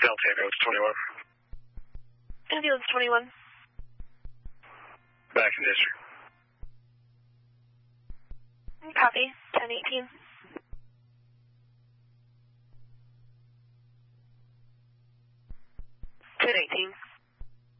Delta Ambulance 21. Ambulance 21. Back in district. Copy. 1018.